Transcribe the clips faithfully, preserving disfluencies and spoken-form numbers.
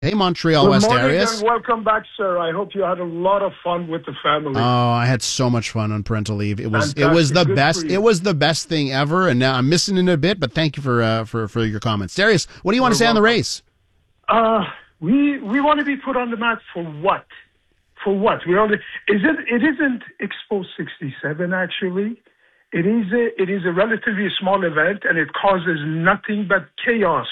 Hey, Montreal Good West morning Arias. and welcome back, sir. I hope you had a lot of fun with the family. Oh, I had so much fun on parental leave. It was Fantastic. it was the Good best. for you. It was the best thing ever. And now I'm missing it a bit, but thank you for uh, for for your comments, Darius. What do you want to say on the race? Uh, we we want to be put on the map for what? For what? We only is it? It isn't Expo sixty-seven actually. It is a it is a relatively small event, and it causes nothing but chaos.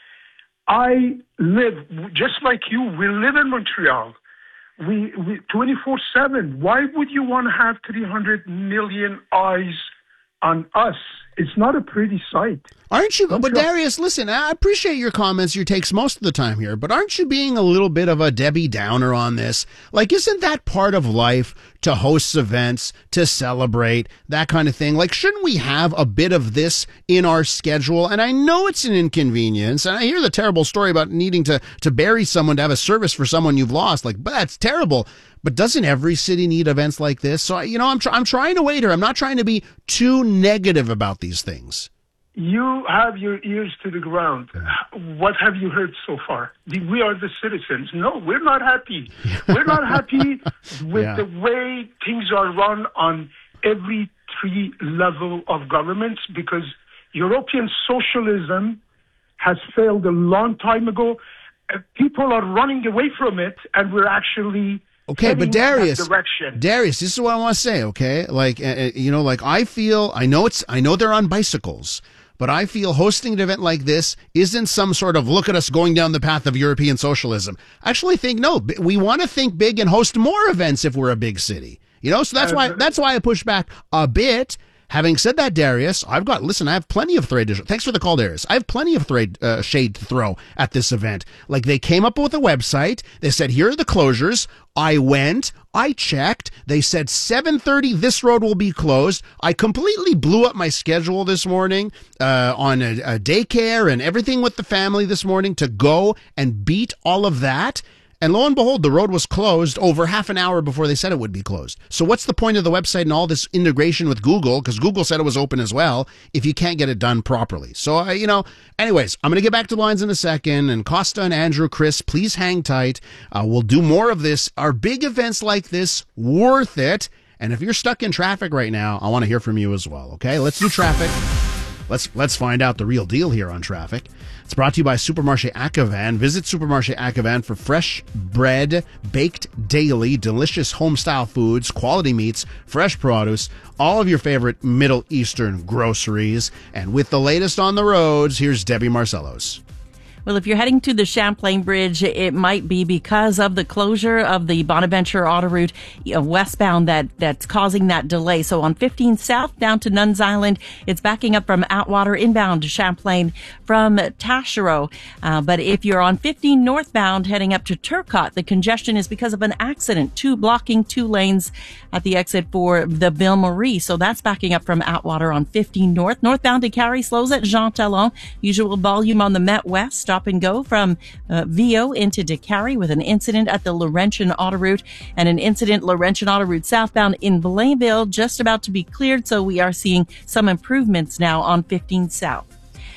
I live, just like you, we live in Montreal. We, we twenty-four seven. Why would you want to have three hundred million eyes on us? It's not a pretty sight. Aren't you? But Montreal- Darius, listen, I appreciate your comments, your takes most of the time here, but aren't you being a little bit of a Debbie Downer on this? Like, isn't that part of life to host events, to celebrate, that kind of thing? Like, shouldn't we have a bit of this in our schedule? And I know it's an inconvenience, and I hear the terrible story about needing to, to bury someone to have a service for someone you've lost. Like, but that's terrible. But doesn't every city need events like this? So, you know, I'm, tr- I'm trying to wait here. I'm not trying to be too negative about these things. You have your ears to the ground. What have you heard so far? We are the citizens. No, we're not happy. We're not happy with Yeah. the way things are run on every three level of governments because European socialism has failed a long time ago. Uh, People are running away from it, and we're actually Okay, heading but Darius, that direction. Darius, this is what I want to say. Okay, like uh, uh, you know, like I feel, I know it's, I know they're on bicycles, but I feel hosting an event like this isn't some sort of look at us going down the path of European socialism. I actually think no, b- we want to think big and host more events if we're a big city. You know, so that's why that's why I push back a bit. Having said that, Darius, I've got, listen, I have plenty of thread to, thanks for the call, Darius. I have plenty of thread, uh, shade to throw at this event. Like, they came up with a website. They said, here are the closures. I went, I checked. They said seven thirty, this road will be closed. I completely blew up my schedule this morning, uh, on a, a daycare and everything with the family this morning to go and beat all of that. And lo and behold, the road was closed over half an hour before they said it would be closed. So what's the point of the website and all this integration with Google? Because Google said it was open as well if you can't get it done properly. So, uh, you know, anyways, I'm going to get back to the lines in a second. And Costa and Andrew, Chris, please hang tight. Uh, we'll do more of this. Are big events like this worth it? And if you're stuck in traffic right now, I want to hear from you as well. Okay, let's do traffic. Let's let's find out the real deal here on traffic. It's brought to you by Supermarché Acavan. Visit Supermarché Acavan for fresh bread, baked daily, delicious home-style foods, quality meats, fresh produce, all of your favorite Middle Eastern groceries. And with the latest on the roads, here's Debbie Marcellos. Well, if you're heading to the Champlain Bridge, it might be because of the closure of the Bonaventure auto route you know, westbound that that's causing that delay. So on fifteen South down to Nuns Island, it's backing up from Atwater inbound to Champlain from Taschereau. Uh, but if you're on fifteen northbound heading up to Turcotte, the congestion is because of an accident, two blocking two lanes at the exit for the Ville Marie. So that's backing up from Atwater on fifteen North. Northbound to Carrie slows at Jean Talon. Usual volume on the Met West. Stop and go from uh, V O into DeCarry with an incident at the Laurentian Auto Route and an incident Laurentian Auto Route southbound in Blainville just about to be cleared. So we are seeing some improvements now on fifteen South.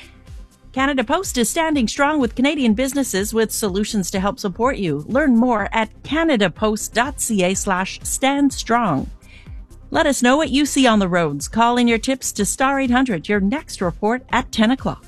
Canada Post is standing strong with Canadian businesses with solutions to help support you. Learn more at canadapost.ca slash stand strong. Let us know what you see on the roads. Call in your tips to Star eight hundred. Your next report at ten o'clock.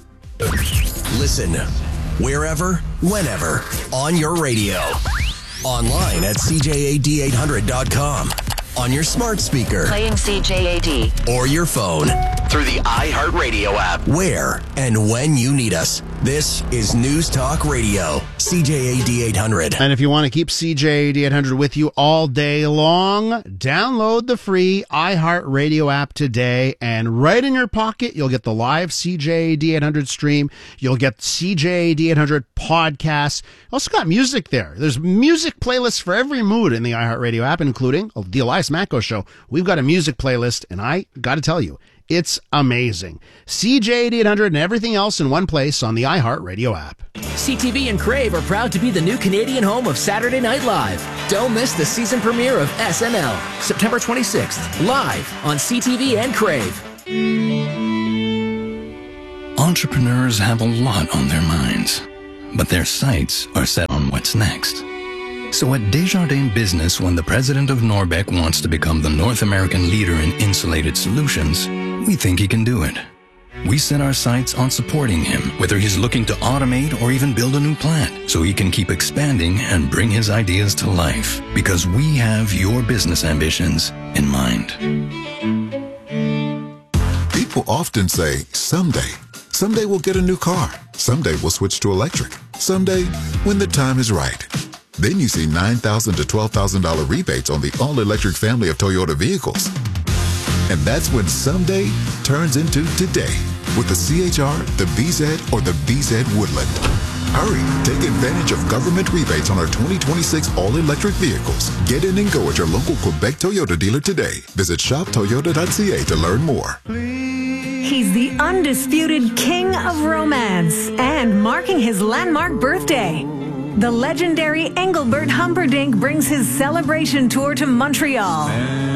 Listen wherever, whenever, on your radio. Online at C J A D eight hundred dot com. On your smart speaker. Playing C J A D. Or your phone. Through the iHeartRadio app. Where and when you need us. This is News Talk Radio. C J A D eight hundred. And if you want to keep C J A D eight hundred with you all day long, download the free iHeartRadio app today. And right in your pocket, you'll get the live C J A D eight hundred stream. You'll get C J A D eight hundred podcasts. Also got music there. There's music playlists for every mood in the iHeartRadio app, including the Elias Macko Show. We've got a music playlist, and I got to tell you, it's amazing. C J A D eight hundred and everything else in one place on the iHeartRadio app. C T V and Crave are proud to be the new Canadian home of Saturday Night Live. Don't miss the season premiere of S N L, September twenty-sixth, live on C T V and Crave. Entrepreneurs have a lot on their minds. but their sights are set on what's next. So at Desjardins Business, when the president of Norbec wants to become the North American leader in insulated solutions, we think he can do it. We set our sights on supporting him, whether he's looking to automate or even build a new plant, so he can keep expanding and bring his ideas to life, because we have your business ambitions in mind. People often say, someday. Someday we'll get a new car. Someday we'll switch to electric. Someday, when the time is right. Then you see nine thousand dollars to twelve thousand dollars rebates on the all-electric family of Toyota vehicles. And that's when someday turns into today with the C H R, the B Z, or the B Z Woodland. Hurry, take advantage of government rebates on our twenty twenty-six all-electric vehicles. Get in and go at your local Quebec Toyota dealer today. Visit shop toyota dot c a to learn more. He's the undisputed king of romance and marking his landmark birthday. The legendary Engelbert Humperdinck brings his celebration tour to Montreal.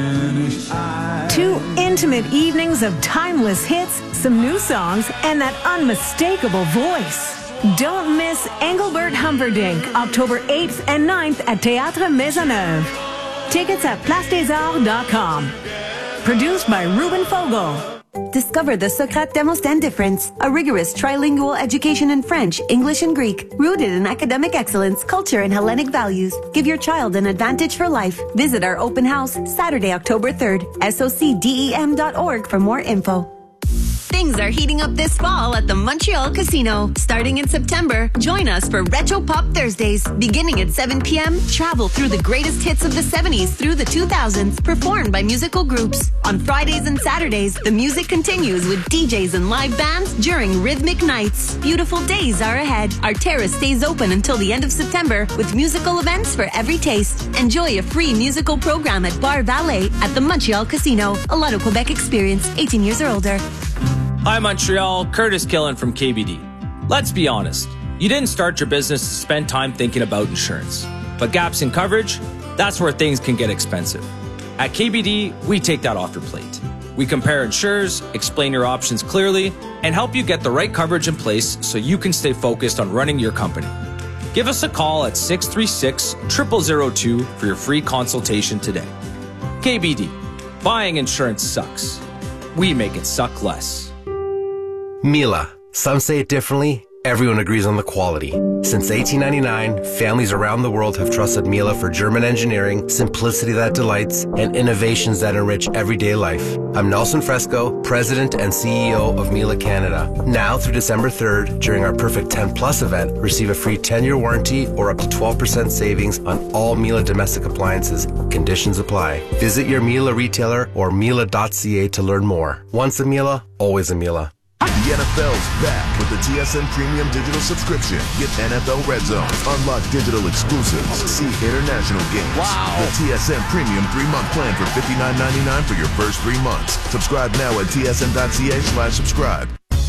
Two intimate evenings of timeless hits, some new songs, and that unmistakable voice. Don't miss Engelbert Humperdinck, October eighth and ninth at Théâtre Maisonneuve. Tickets at place des arts dot com. Produced by Ruben Fogel. Discover the Socrate Demosthène difference, a rigorous trilingual education in French, English, and Greek, rooted in academic excellence, culture, and Hellenic values. Give your child an advantage for life. Visit our open house Saturday, October third, S O C D E M dot org for more info. Things are heating up this fall at the Montreal Casino. Starting in September, join us for Retro Pop Thursdays. Beginning at seven p.m., travel through the greatest hits of the seventies through the two thousands, performed by musical groups. On Fridays and Saturdays, the music continues with D Js and live bands during rhythmic nights. Beautiful days are ahead. Our terrace stays open until the end of September with musical events for every taste. Enjoy a free musical program at Bar Valet at the Montreal Casino. A Lotto Quebec experience, eighteen years or older. Hi Montreal, Curtis Killen from K B D. Let's be honest, you didn't start your business to spend time thinking about insurance. But gaps in coverage, that's where things can get expensive. At K B D, we take that off your plate. We compare insurers, explain your options clearly, and help you get the right coverage in place so you can stay focused on running your company. Give us a call at six three six, zero zero zero two for your free consultation today. K B D, buying insurance sucks. We make it suck less. Miele. Some say it differently. Everyone agrees on the quality. Since eighteen ninety-nine, families around the world have trusted Miele for German engineering, simplicity that delights, and innovations that enrich everyday life. I'm Nelson Fresco, President and C E O of Miele Canada. Now through December third, during our Perfect ten Plus event, receive a free ten-year warranty or up to twelve percent savings on all Miele domestic appliances. Conditions apply. Visit your Miele retailer or miele dot c a to learn more. Once a Miele, always a Miele. The N F L's back with the T S N Premium Digital Subscription. Get N F L Red Zone, unlock digital exclusives, see international games. Wow! The T S N Premium three-month plan for fifty-nine ninety-nine for your first three months. Subscribe now at t s n dot c a slash subscribe.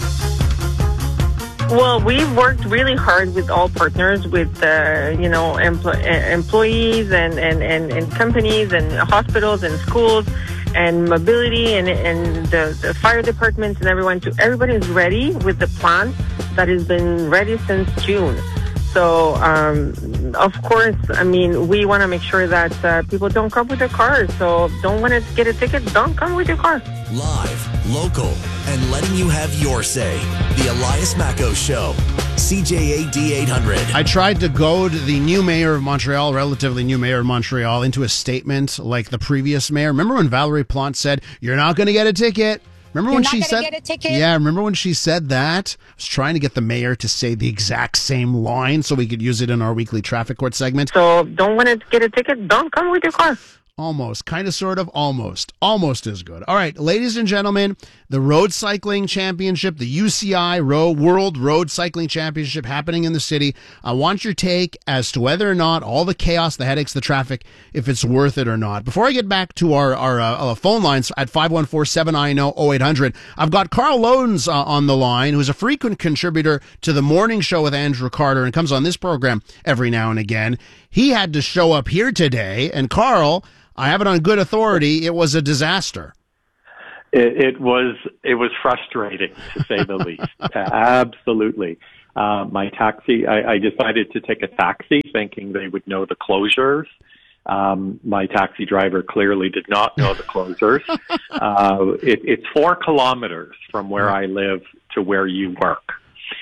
Well, we've worked really hard with all partners, with uh, you know empl- employees and, and, and, and companies and hospitals and schools and mobility and, and the, the fire departments and everyone. To everybody is ready with the plan that has been ready since June. So, um, of course, I mean, we want to make sure that uh, people don't come with their cars. So don't want to get a ticket, don't come with your car. Live, local, and letting you have your say. The Elias Macco Show. C J A D eight hundred. I tried to goad the new mayor of Montreal, relatively new mayor of Montreal, into a statement like the previous mayor. Remember when Valerie Plante said, "You're not going to get a ticket"? Remember You're when not she gonna said, get a ticket? "Yeah"? Remember when she said that? I was trying to get the mayor to say the exact same line so we could use it in our weekly traffic court segment. So don't want to get a ticket, don't come with your car. Almost, kind of, sort of, almost, almost as good. All right, ladies and gentlemen, the Road Cycling Championship, the U C I Road World Road Cycling Championship happening in the city. I want your take as to whether or not all the chaos, the headaches, the traffic, if it's worth it or not. Before I get back to our, our uh, phone lines at five one four, seven nine zero, zero eight hundred, I've got Carl Lones uh, on the line, who's a frequent contributor to the morning show with Andrew Carter and comes on this program every now and again. He had to show up here today, and Carl, I have it on good authority, it was a disaster. It, it was it was frustrating, to say the least. Uh, absolutely. Uh, my taxi, I, I decided to take a taxi thinking they would know the closures. Um, my taxi driver clearly did not know the closures. uh, it, it's four kilometers from where I live to where you work.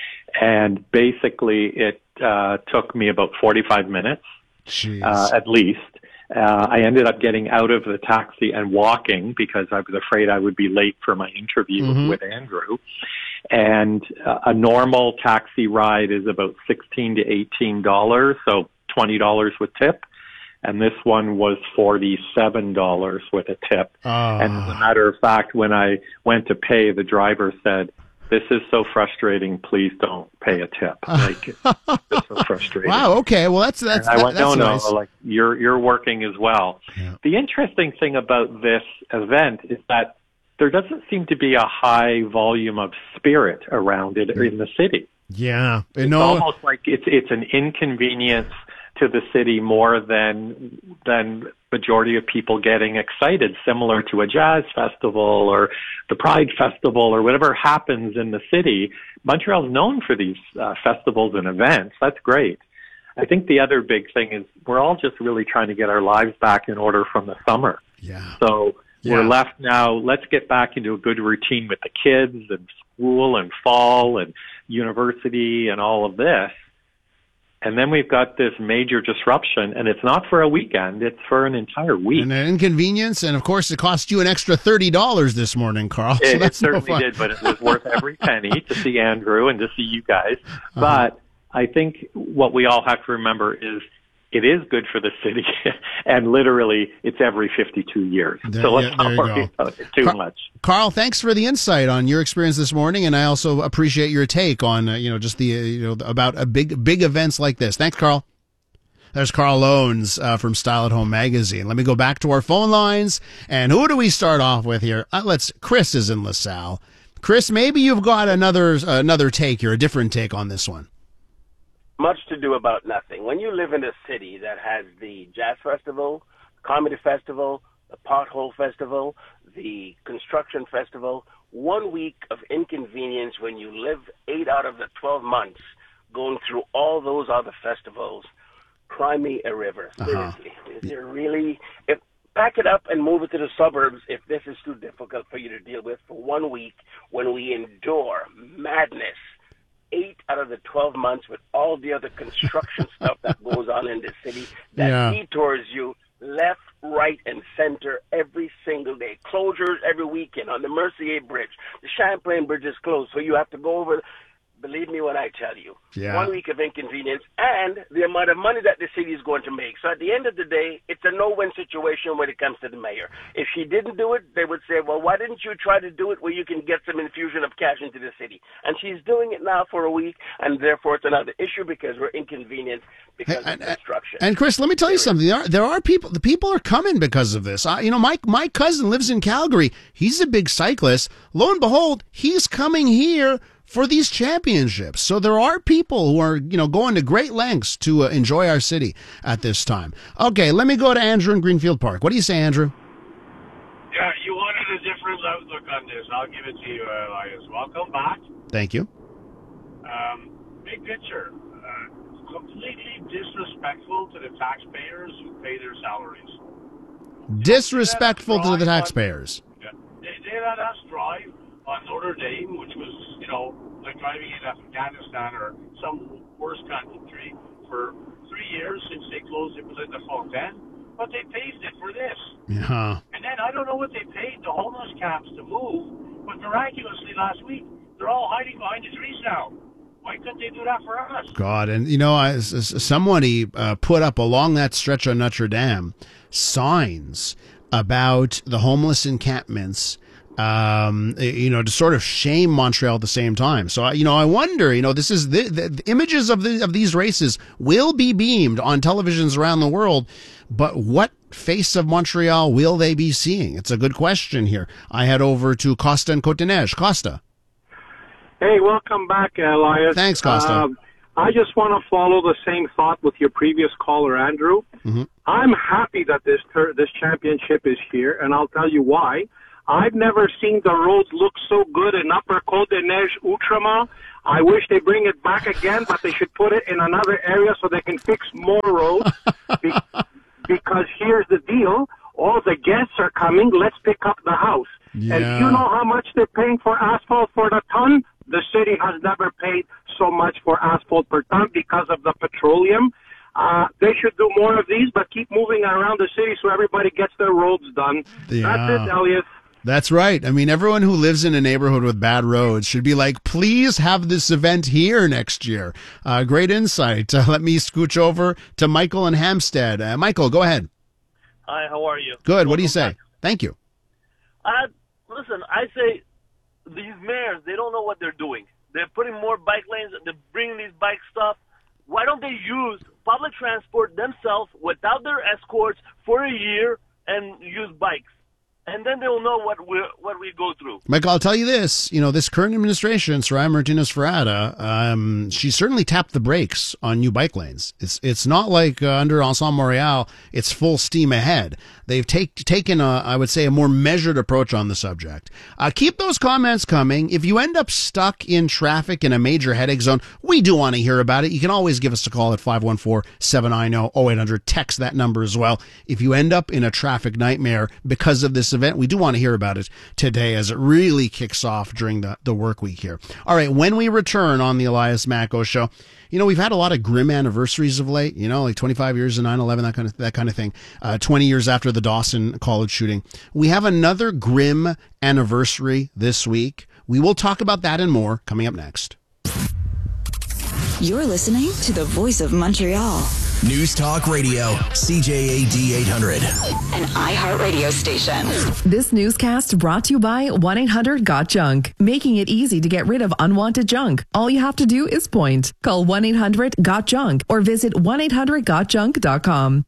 And basically it uh, took me about forty-five minutes, uh, at least. Uh, I ended up getting out of the taxi and walking because I was afraid I would be late for my interview mm-hmm. with Andrew. And uh, a normal taxi ride is about sixteen to eighteen dollars, so twenty dollars with tip. And this one was forty-seven dollars with a tip. Oh. And as a matter of fact, when I went to pay, the driver said, "This is so frustrating. Please don't pay a tip." Like, it's so frustrating. Wow. Okay. Well, that's that's. And I went, that, that's no, nice. no. Like you're you're working as well. Yeah. The interesting thing about this event is that there doesn't seem to be a high volume of spirit around it in the city. Yeah. It's no. almost like it's it's an inconvenience to the city more than than majority of people getting excited, similar to a jazz festival or the Pride Festival or whatever happens in the city. Montreal's known for these uh, festivals and events. That's great. I think the other big thing is we're all just really trying to get our lives back in order from the summer. Yeah. So yeah. we're left now, let's get back into a good routine with the kids and school and fall and university and all of this. And then we've got this major disruption, and it's not for a weekend, it's for an entire week. And an inconvenience, and of course it cost you an extra thirty dollars this morning, Carl. So It, that's it certainly no fun. did, but it was worth every penny to see Andrew and to see you guys. But I think what we all have to remember is it is good for the city, and literally it's every fifty-two years. There- so let's yeah, there not you worry go. about it too Car- much. Carl, thanks for the insight on your experience this morning, and I also appreciate your take on uh, you know just the uh, you know about a big big events like this. Thanks, Carl. There's Carl Owens uh, from Style at Home magazine. Let me go back to our phone lines, and who do we start off with here? Uh, let's. Chris is in LaSalle. Chris, maybe you've got another uh, another take here, a different take on this one. Much to do about nothing. When you live in a city that has the Jazz Festival, Comedy Festival, the Pothole Festival, the Construction Festival, one week of inconvenience when you live eight out of the twelve months going through all those other festivals, cry me a river. Seriously. Uh-huh. Is there really... If, pack it up and move it to the suburbs if this is too difficult for you to deal with for one week when we endure madness eight out of the twelve months with all the other construction stuff that goes on in the city that Yeah. detours you left, right, and center every single day. Closures every weekend on the Mercier Bridge. The Champlain Bridge is closed, so you have to go over. Believe me when I tell you. Yeah. One week of inconvenience and the amount of money that the city is going to make. So at the end of the day, it's a no-win situation when it comes to the mayor. If she didn't do it, they would say, well, why didn't you try to do it where you can get some infusion of cash into the city? And she's doing it now for a week, and therefore it's another issue because we're inconvenienced because Hey, of construction. And Chris, let me tell you something. There are, there are people. The people are coming because of this. I, you know, my my cousin lives in Calgary. He's a big cyclist. Lo and behold, he's coming here for these championships. So there are people who are, you know, going to great lengths to uh, enjoy our city at this time. Okay, let me go to Andrew in Greenfield Park. What do you say, Andrew? Yeah, you wanted a different outlook on this. I'll give it to you, Elias. Welcome back. Thank you. Um, big picture. Uh, completely disrespectful to the taxpayers who pay their salaries. Disrespectful to the taxpayers. Yeah. They, they let us drive on Notre Dame, which was, you know, like driving in Afghanistan or some worse country for three years since they closed the Belinda Fontaine, but they paved it for this. Yeah. And then I don't know what they paid the homeless camps to move, but miraculously last week, they're all hiding behind the trees now. Why couldn't they do that for us? God, and you know, I, s- s- somebody uh, put up along that stretch on Notre Dame signs about the homeless encampments, um, you know, to sort of shame Montreal at the same time. So, I- you know, I wonder, you know, this is the, the, the images of the of these races will be beamed on televisions around the world, but what face of Montreal will they be seeing? It's a good question here. I head over to Costa and Cote-Neige. Costa. Hey, welcome back, Elias. Thanks, Costa. Um, I just want to follow the same thought with your previous caller, Andrew. Mm-hmm. I'm happy that this ter- this championship is here, and I'll tell you why. I've never seen the roads look so good in Upper Côte des Neiges, Outremont. I wish they bring it back again, but they should put it in another area so they can fix more roads. Be- because here's the deal. All the guests are coming. Let's pick up the house. Yeah. And you know how much they're paying for asphalt for the ton? The city has never paid so much for asphalt per ton because of the petroleum. Uh, they should do more of these, but keep moving around the city so everybody gets their roads done. Yeah. That's it, Elliot. That's right. I mean, everyone who lives in a neighborhood with bad roads should be like, please have this event here next year. Uh, great insight. Uh, let me scooch over to Michael in Hampstead. Uh, Michael, go ahead. Hi, how are you? Good. What do you say? Thank you. Uh, listen, I say these mayors, they don't know what they're doing. They're putting more bike lanes. They're bringing these bike stuff. Why don't they use public transport themselves without their escorts for a year and use bikes? And then they'll know what we what we go through. Michael, I'll tell you this. You know, this current administration, Soraya Martinez-Ferrada, um, she certainly tapped the brakes on new bike lanes. It's it's not like uh, under Ensemble Montréal, it's full steam ahead. They've take, taken, a, I would say, a more measured approach on the subject. Uh, keep those comments coming. If you end up stuck in traffic in a major headache zone, we do want to hear about it. You can always give us a call at five one four, seven nine zero, zero eight hundred. Text that number as well. If you end up in a traffic nightmare because of this event, we do want to hear about it today as it really kicks off during the, the work week here. All right, when we return on the Elias Macko Show, you know, we've had a lot of grim anniversaries of late, you know, like twenty-five years of nine eleven, that kind of that kind of thing, uh, twenty years after the Dawson College shooting. We have another grim anniversary this week. We will talk about that and more coming up next. You're listening to the voice of Montreal. News Talk Radio, C J A D eight hundred. An iHeartRadio station. This newscast brought to you by one eight hundred got junk, making it easy to get rid of unwanted junk. All you have to do is point. Call one eight hundred got junk or visit one eight hundred got junk dot com.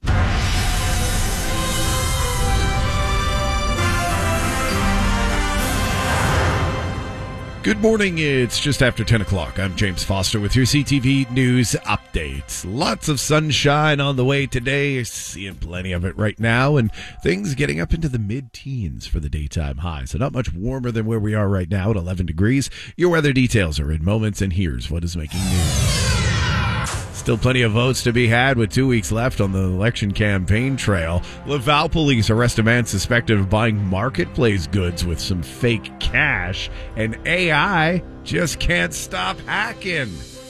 Good morning. It's just after ten o'clock. I'm James Foster with your C T V News updates. Lots of sunshine on the way today. Seeing plenty of it right now, and things getting up into the mid-teens for the daytime high. So not much warmer than where we are right now at eleven degrees. Your weather details are in moments, and here's what is making news. Still plenty of votes to be had with two weeks left on the election campaign trail. Laval police arrest a man suspected of buying marketplace goods with some fake cash, and A I just can't stop hacking.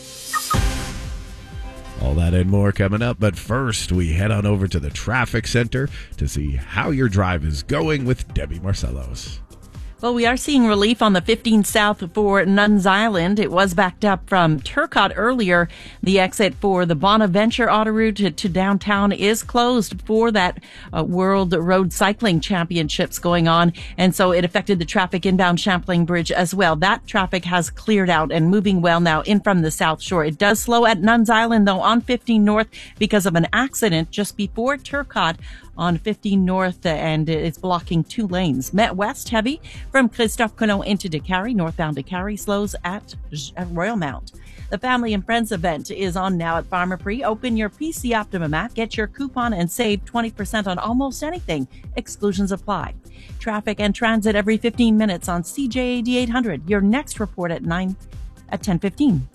All that and more coming up, but first we head on over to the traffic center to see how your drive is going with Debbie Marcellos. Well, we are seeing relief on the fifteen South for Nuns Island. It was backed up from Turcotte earlier. The exit for the Bonaventure Auto Route to, to downtown is closed for that uh, World Road Cycling Championships going on. And so it affected the traffic inbound Champlain Bridge as well. That traffic has cleared out and moving well now in from the South Shore. It does slow at Nuns Island, though, on fifteen North because of an accident just before Turcotte on fifteen North, and it's blocking two lanes. Met West heavy from Christophe Colomb into Décarie. Northbound Décarie slows at, at Royal Mount. The Family and Friends event is on now at Pharmaprix. Open your P C Optimum app, get your coupon, and save twenty percent on almost anything. Exclusions apply. Traffic and transit every fifteen minutes on C J A D eight hundred. Your next report at nine at ten fifteen.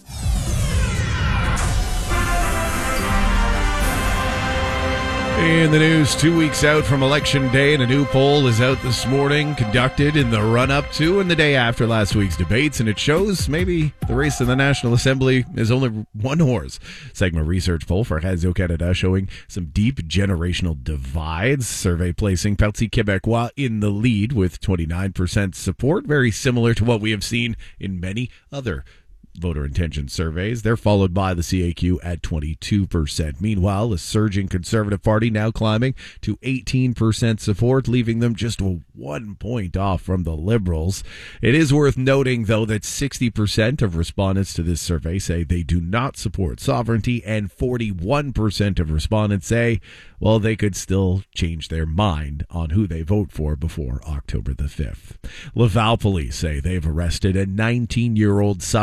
In the news, two weeks out from Election Day, and a new poll is out this morning, conducted in the run-up to and the day after last week's debates, and it shows maybe the race in the National Assembly is only one horse. Segma research poll for Radio Canada showing some deep generational divides. Survey placing Parti Québécois in the lead with twenty-nine percent support, very similar to what we have seen in many other voter intention surveys. They're followed by the C A Q at twenty-two percent. Meanwhile, the surging Conservative Party now climbing to eighteen percent support, leaving them just one point off from the Liberals. It is worth noting, though, that sixty percent of respondents to this survey say they do not support sovereignty, and forty-one percent of respondents say, well, they could still change their mind on who they vote for before October the fifth. Laval police say they've arrested a nineteen-year-old suspect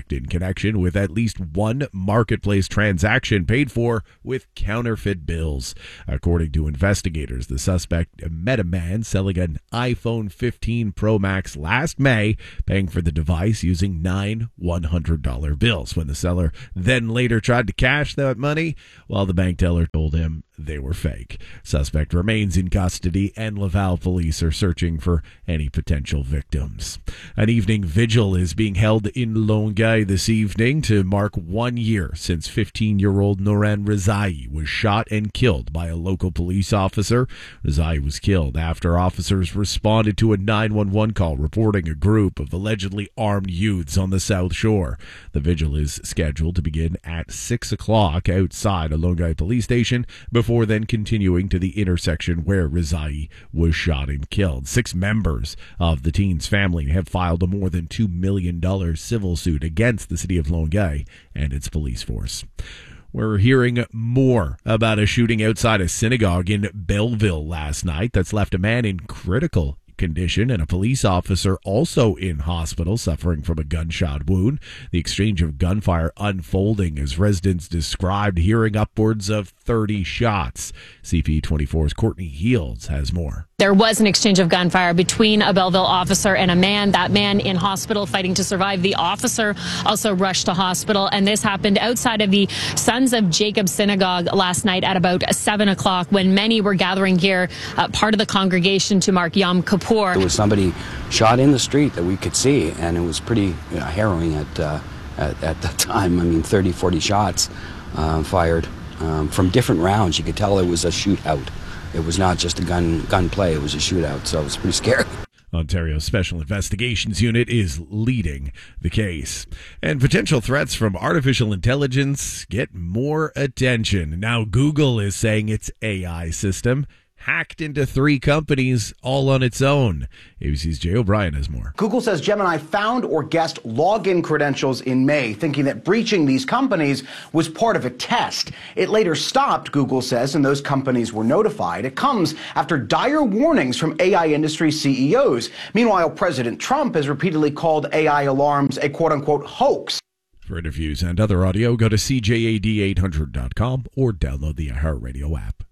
suspect in connection with at least one marketplace transaction paid for with counterfeit bills. According to investigators, the suspect met a man selling an iPhone fifteen Pro Max last May, paying for the device using nine one hundred dollar bills. When the seller then later tried to cash that money, well, the bank teller told him they were fake. Suspect remains in custody, and Laval police are searching for any potential victims. An evening vigil is being held in Longueuil this evening to mark one year since fifteen-year-old Noran Rezai was shot and killed by a local police officer. Rezai was killed after officers responded to a nine one one call reporting a group of allegedly armed youths on the South Shore. The vigil is scheduled to begin at six o'clock outside a Longueuil police station, before Before then continuing to the intersection where Rezai was shot and killed. Six members of the teen's family have filed a more than two million dollars civil suit against the city of Longueuil and its police force. We're hearing more about a shooting outside a synagogue in Belleville last night that's left a man in critical condition and a police officer also in hospital suffering from a gunshot wound. The exchange of gunfire unfolding as residents described hearing upwards of thirty shots. C P twenty-four's Courtney Heels has more. There was an exchange of gunfire between a Belleville officer and a man. That man in hospital fighting to survive. The officer also rushed to hospital, and this happened outside of the Sons of Jacob Synagogue last night at about seven o'clock when many were gathering here, uh, part of the congregation to mark Yom Kippur. There was somebody shot in the street that we could see, and it was pretty you know, harrowing at, uh, at at the time. I mean, thirty, forty shots uh, fired um, from different rounds. You could tell it was a shootout. It was not just a gun gun play, it was a shootout, so it was pretty scary. Ontario's Special Investigations Unit is leading the case. And potential threats from artificial intelligence get more attention. Now Google is saying its A I system hacked into three companies all on its own. A B C's Jay O'Brien has more. Google says Gemini found or guessed login credentials in May, thinking that breaching these companies was part of a test. It later stopped, Google says, and those companies were notified. It comes after dire warnings from A I industry C E Os. Meanwhile, President Trump has repeatedly called A I alarms a quote-unquote hoax. For interviews and other audio, go to C J A D eight hundred dot com or download the iHeartRadio app.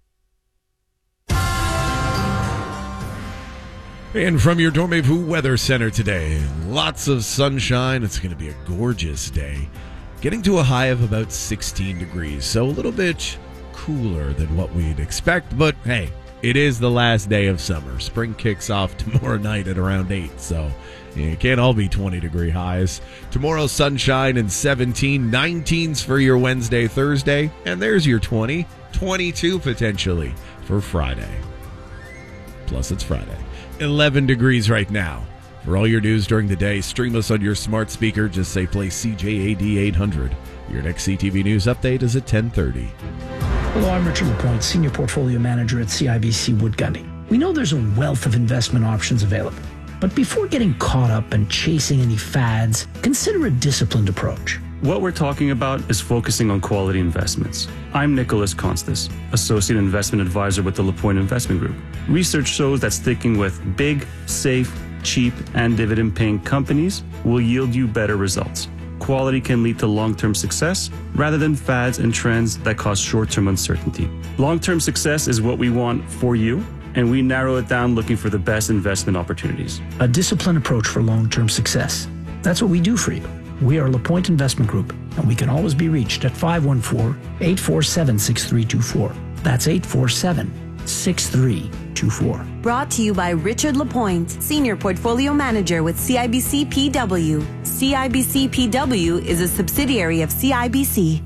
And from your Dormez-vous Weather Center today, lots of sunshine. It's going to be a gorgeous day. Getting to a high of about sixteen degrees, so a little bit cooler than what we'd expect. But hey, it is the last day of summer. Spring kicks off tomorrow night at around eight, so it can't all be twenty degree highs. Tomorrow, sunshine and seventeen, nineteens for your Wednesday, Thursday. And there's your twenty, twenty-two potentially for Friday. Plus, it's Friday. eleven degrees right now. For all your news during the day, stream us on your smart speaker. Just say play C J A D eight hundred. Your next C T V News update is at ten thirty. Hello, I'm Richard LaPointe, Senior Portfolio Manager at C I B C Wood Gundy. We know there's a wealth of investment options available, but before getting caught up and chasing any fads, consider a disciplined approach. What we're talking about is focusing on quality investments. I'm Nicholas Constas, Associate Investment Advisor with the LaPointe Investment Group. Research shows that sticking with big, safe, cheap, and dividend-paying companies will yield you better results. Quality can lead to long-term success rather than fads and trends that cause short-term uncertainty. Long-term success is what we want for you, and we narrow it down looking for the best investment opportunities. A disciplined approach for long-term success. That's what we do for you. We are LaPointe Investment Group, and we can always be reached at five one four, eight four seven, six three two four. That's eight four seven, six three two four. Brought to you by Richard LaPointe, Senior Portfolio Manager with C I B C P W. C I B C P W is a subsidiary of C I B C.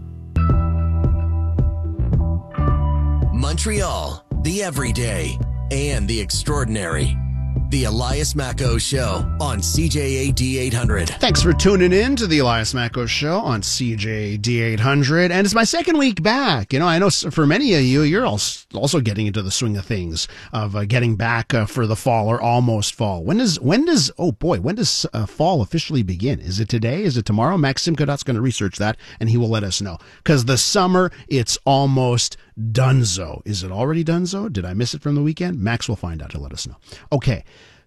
Montreal, the everyday and the extraordinary. The Elias Macco Show on C J A D eight hundred. Thanks for tuning in to the Elias Macco Show on C J A D eight hundred. And it's my second week back. You know, I know for many of you, you're also getting into the swing of things, of uh, getting back uh, for the fall or almost fall. When does, when does, oh boy, when does uh, fall officially begin? Is it today? Is it tomorrow? Max Simcodot's going to research that and he will let us know. Because the summer, it's almost donezo. Is it already donezo? Did I miss it from the weekend? Max will find out to let us know. Okay.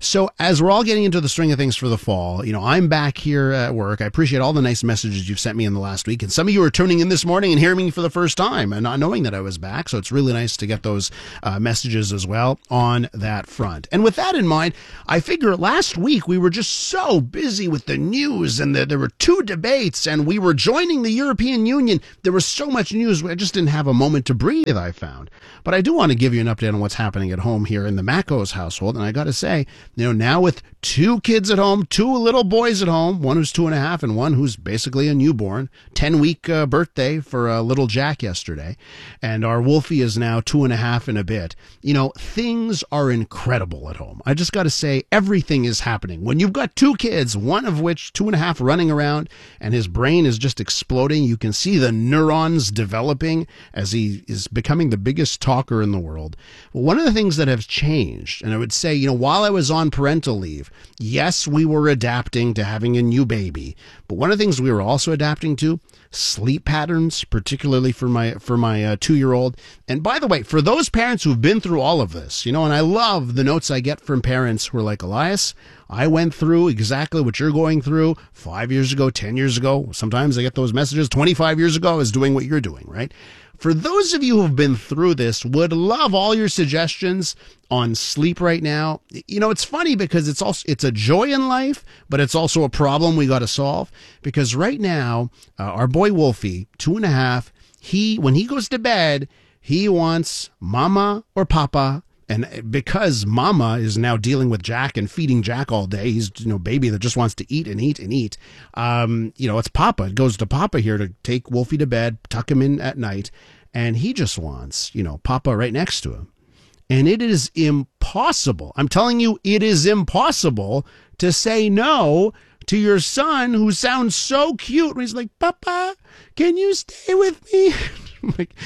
So as we're all getting into the swing of things for the fall, you know, I'm back here at work. I appreciate all the nice messages you've sent me in the last week. And some of you are tuning in this morning and hearing me for the first time and not knowing that I was back. So it's really nice to get those uh, messages as well on that front. And with that in mind, I figure last week we were just so busy with the news and the, there were two debates and we were joining the European Union. There was so much news. I just didn't have a moment to breathe, I found. But I do want to give you an update on what's happening at home here in the Mackos household. And I got to say, you know, now with two kids at home, two little boys at home, one who's two and a half and one who's basically a newborn, ten week uh, birthday for uh, little Jack yesterday. And our Wolfie is now two and a half and a bit. You know, things are incredible at home. I just got to say, everything is happening. When you've got two kids, one of which two and a half running around and his brain is just exploding, you can see the neurons developing as he is becoming the biggest talker in the world. Well, one of the things that have changed, and I would say, you know, while I was on parental leave, yes, we were adapting to having a new baby, but one of the things we were also adapting to, sleep patterns, particularly for my for my uh, two-year-old. And by the way, for those parents who've been through all of this, you know, and I love the notes I get from parents who are like, Elias, I went through exactly what you're going through five years ago, ten years ago. Sometimes I get those messages twenty-five years ago I was doing what you're doing, right? For those of you who've been through this, would love all your suggestions on sleep right now. You know, it's funny because it's also it's a joy in life, but it's also a problem we got to solve. Because right now, uh, our boy Wolfie, two and a half, he when he goes to bed, he wants mama or papa. And because mama is now dealing with Jack and feeding Jack all day, he's, you know, baby that just wants to eat and eat and eat. Um, you know, it's papa. It goes to papa here to take Wolfie to bed, tuck him in at night. And he just wants, you know, papa right next to him. And it is impossible. I'm telling you, it is impossible to say no to your son who sounds so cute when he's like, Papa, can you stay with me? I'm like,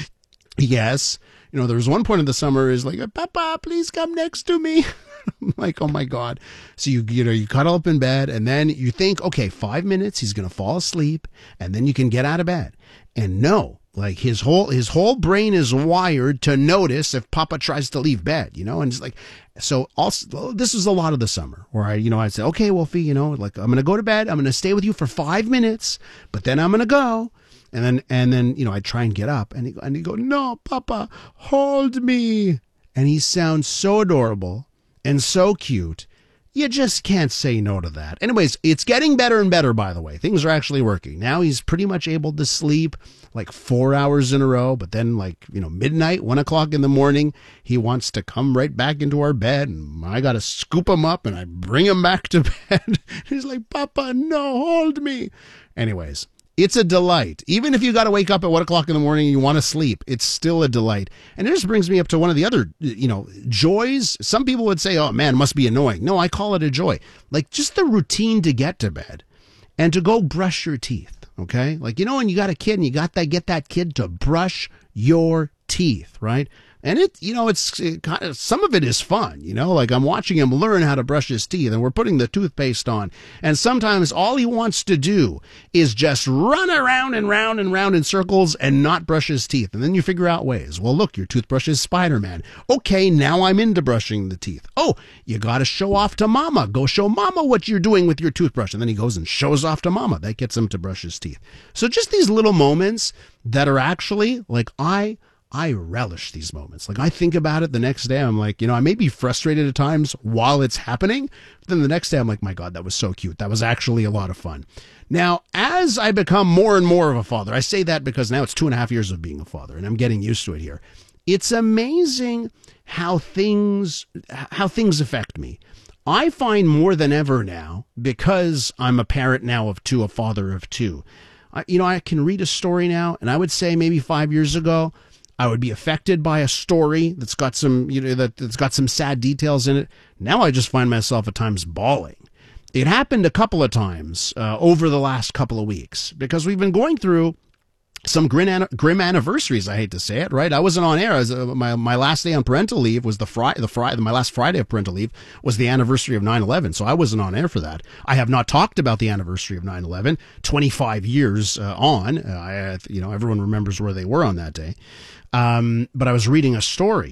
yes. You know, there was one point in the summer is like, Papa, please come next to me. I'm like, oh my God. So you, you know, you cuddle up in bed and then you think, okay, five minutes, he's going to fall asleep and then you can get out of bed. And no, like his whole, his whole brain is wired to notice if Papa tries to leave bed, you know, and it's like, so also, this is a lot of the summer where I, you know, I'd say, okay, Wolfie, you know, like I'm going to go to bed. I'm going to stay with you for five minutes, but then I'm going to go. And then, and then, you know, I try and get up and he, and he go, no, Papa, hold me. And he sounds so adorable and so cute. You just can't say no to that. Anyways, it's getting better and better, by the way. Things are actually working. Now he's pretty much able to sleep like four hours in a row, but then like, you know, midnight, one o'clock in the morning, he wants to come right back into our bed and I got to scoop him up and I bring him back to bed. He's like, Papa, no, hold me. Anyways. It's a delight. Even if you got to wake up at one o'clock in the morning and you want to sleep, it's still a delight. And it just brings me up to one of the other, you know, joys. Some people would say, oh man, must be annoying. No, I call it a joy. Like just the routine to get to bed and to go brush your teeth. Okay. Like, you know, when you got a kid and you got that, get that kid to brush your teeth, right? And it, you know, it's it kind of, some of it is fun, you know, like I'm watching him learn how to brush his teeth and we're putting the toothpaste on. And sometimes all he wants to do is just run around and round and round in circles and not brush his teeth. And then you figure out ways. Well, look, your toothbrush is Spider-Man. Okay, now I'm into brushing the teeth. Oh, you got to show off to mama. Go show mama what you're doing with your toothbrush. And then he goes and shows off to mama. That gets him to brush his teeth. So just these little moments that are actually like I... I relish these moments. Like I think about it the next day. I'm like, you know, I may be frustrated at times while it's happening. But then the next day I'm like, my God, that was so cute. That was actually a lot of fun. Now, as I become more and more of a father, I say that because now it's two and a half years of being a father and I'm getting used to it here. It's amazing how things, how things affect me. I find more than ever now, because I'm a parent now of two, a father of two, I, you know, I can read a story now and I would say maybe five years ago, I would be affected by a story that's got some, you know, that, that's got some sad details in it. Now I just find myself at times bawling. It happened a couple of times uh, over the last couple of weeks because we've been going through some grim, grim anniversaries. I hate to say it, right? I wasn't on air. As, uh, my my last day on parental leave was the Friday. The Friday, my last Friday of parental leave was the anniversary of nine eleven. So I wasn't on air for that. I have not talked about the anniversary of nine eleven. twenty-five years uh, on, uh, I, you know, everyone remembers where they were on that day. Um, but I was reading a story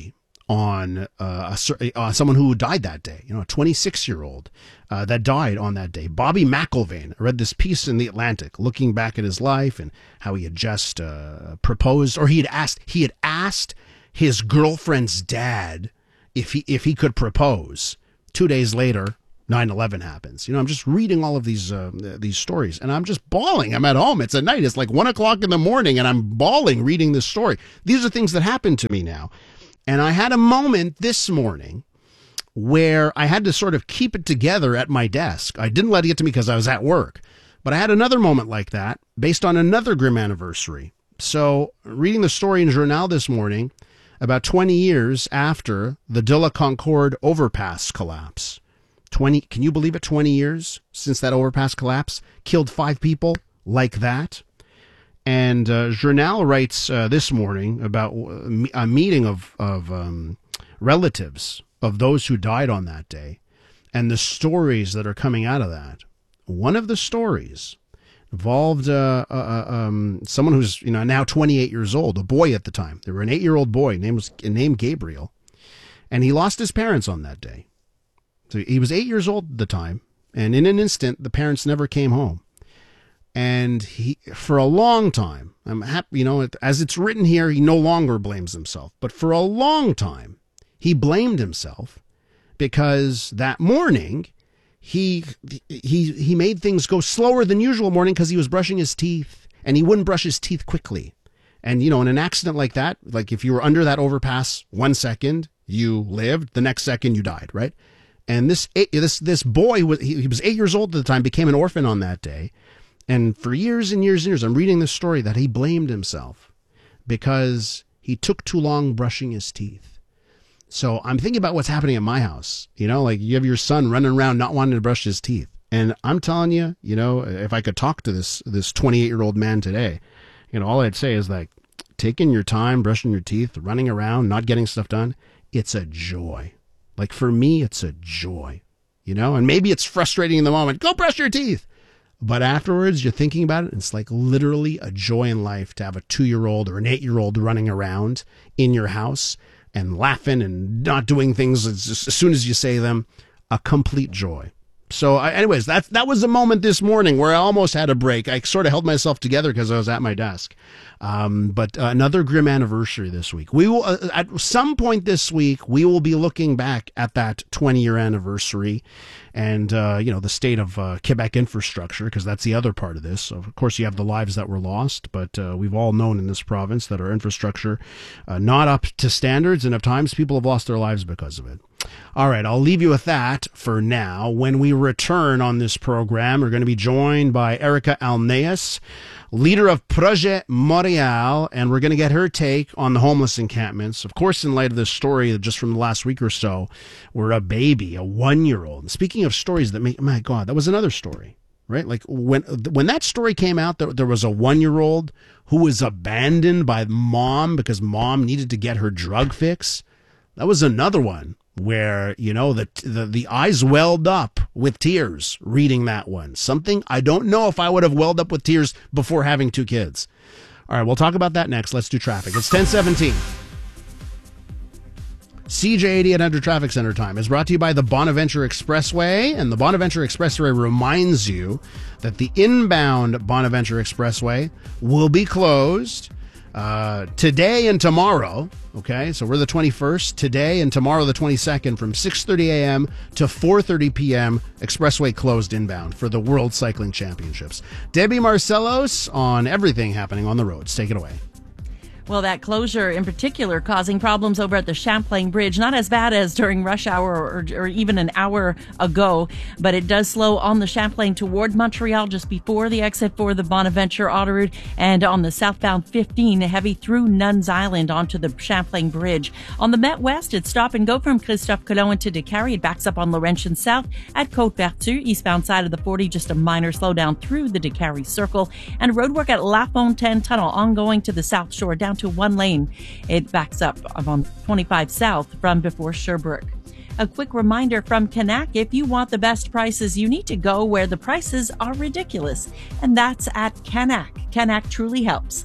on uh, a, cer- uh, someone who died that day, you know, a twenty-six-year-old uh, that died on that day. Bobby McIlvaine. I read this piece in The Atlantic looking back at his life and how he had just uh, proposed, or he had asked, he had asked his girlfriend's dad if he if he could propose. Two days later, nine eleven happens. You know, I'm just reading all of these uh, these stories, and I'm just bawling. I'm at home. It's at night. It's like one o'clock in the morning, and I'm bawling reading this story. These are things that happen to me now. And I had a moment this morning where I had to sort of keep it together at my desk. I didn't let it get to me because I was at work. But I had another moment like that based on another grim anniversary. So reading the story in Journal this morning, about twenty years after the De La Concorde overpass collapse. twenty, can you believe it? twenty years since that overpass collapse killed five people like that. And uh, Journal writes uh, this morning about a meeting of, of um, relatives of those who died on that day and the stories that are coming out of that. One of the stories involved uh, uh, um, someone who's you know now twenty-eight years old, a boy at the time. They were an eight-year-old boy named, was, named Gabriel, and he lost his parents on that day. So he was eight years old at the time, and in an instant, the parents never came home. And he, for a long time, I'm happy, you know, as it's written here, he no longer blames himself. But for a long time, he blamed himself because that morning, he he he made things go slower than usual morning because he was brushing his teeth, and he wouldn't brush his teeth quickly. And, you know, in an accident like that, like if you were under that overpass one second, you lived, the next second you died, right? And this eight, this this boy, was he, he was eight years old at the time, became an orphan on that day. And for years and years and years, I'm reading this story that he blamed himself because he took too long brushing his teeth. So I'm thinking about what's happening at my house. You know, like you have your son running around not wanting to brush his teeth. And I'm telling you, you know, if I could talk to this this twenty-eight-year-old man today, you know, all I'd say is like, taking your time, brushing your teeth, running around, not getting stuff done, it's a joy. Like for me, it's a joy, you know, and maybe it's frustrating in the moment. Go brush your teeth. But afterwards, you're thinking about it. It's like literally a joy in life to have a two-year-old or an eight-year-old running around in your house and laughing and not doing things as, as soon as you say them. A complete joy. So I, anyways, that, that was a moment this morning where I almost had a break. I sort of held myself together because I was at my desk. Um, but uh, another grim anniversary this week. We will, uh, at some point this week, we will be looking back at that twenty-year anniversary and, uh, you know, the state of uh, Quebec infrastructure, because that's the other part of this. So, of course, you have the lives that were lost, but uh, we've all known in this province that our infrastructure uh, not up to standards, and at times people have lost their lives because of it. All right, I'll leave you with that for now. When we return on this program, we're going to be joined by Erica Alneas, leader of Projet Montréal, and we're going to get her take on the homeless encampments. Of course, in light of this story just from the last week or so, where a baby, a one-year-old, and speaking of stories that make, my God, that was another story, right? Like when when that story came out, there, there was a one-year-old who was abandoned by mom because mom needed to get her drug fix. That was another one where, you know, the, the the eyes welled up with tears reading that one. Something I don't know if I would have welled up with tears before having two kids. All right, we'll talk about that next. Let's do traffic. It's ten seventeen. C J eighty-eight hundred Traffic Center time is brought to you by the Bonaventure Expressway, and the Bonaventure Expressway reminds you that the inbound Bonaventure Expressway will be closed Uh, today and tomorrow, okay, so we're the twenty-first, today and tomorrow the twenty-second from six thirty a.m. to four thirty p.m. Expressway closed inbound for the World Cycling Championships. Debbie Marcellos on everything happening on the roads. Take it away. Well, that closure in particular causing problems over at the Champlain Bridge, not as bad as during rush hour or, or even an hour ago, but it does slow on the Champlain toward Montreal just before the exit for the Bonaventure Autoroute, and on the southbound fifteen, heavy through Nuns Island onto the Champlain Bridge. On the Met West, it's stop and go from Christophe Colomb into Décarie. It backs up on Laurentian South at Côte-Vertu, eastbound side of the forty, just a minor slowdown through the Décarie Circle, and roadwork at La Fontaine Tunnel ongoing to the South Shore down to one lane. It backs up on twenty-five South from before Sherbrooke. A quick reminder from Canac, if you want the best prices, you need to go where the prices are ridiculous, and that's at Canac. Canac truly helps.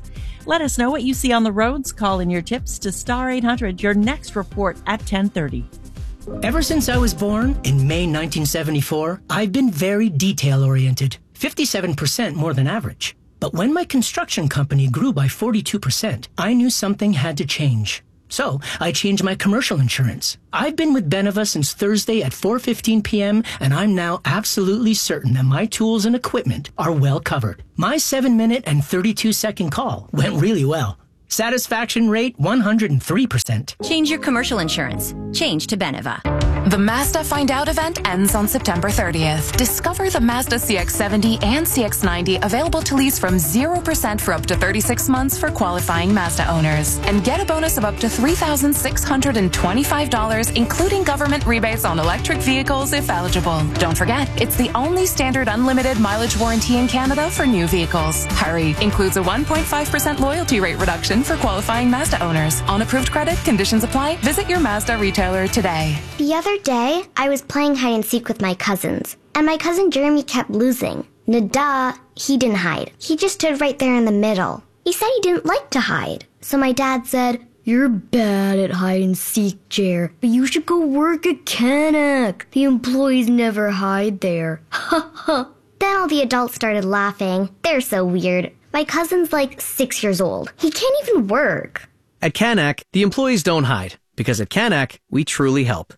Let us know what you see on the roads. Call in your tips to Star eight hundred. Your next report at ten thirty. Ever since I was born in May nineteen seventy-four, I've been very detail-oriented, fifty-seven percent more than average. But when my construction company grew by forty-two percent, I knew something had to change. So I changed my commercial insurance. I've been with Beneva since Thursday at four fifteen p.m., and I'm now absolutely certain that my tools and equipment are well covered. My seven minute and thirty-two second call went really well. Satisfaction rate one hundred three percent. Change your commercial insurance. Change to Beneva. The Mazda Find Out event ends on September thirtieth. Discover the Mazda C X seventy and C X ninety available to lease from zero percent for up to thirty-six months for qualifying Mazda owners. And get a bonus of up to three thousand six hundred twenty-five dollars, including government rebates on electric vehicles if eligible. Don't forget, it's the only standard unlimited mileage warranty in Canada for new vehicles. Hurry! Includes a one point five percent loyalty rate reduction for qualifying Mazda owners. On approved credit, conditions apply. Visit your Mazda retailer today. The other day, I was playing hide and seek with my cousins, and my cousin Jeremy kept losing. Nada, he didn't hide. He just stood right there in the middle. He said he didn't like to hide. So my dad said, "You're bad at hide and seek, Jer, but you should go work at Canuck. The employees never hide there." Ha ha. Then all the adults started laughing. They're so weird. My cousin's like six years old. He can't even work. At Canuck, the employees don't hide, because at Canuck, we truly help.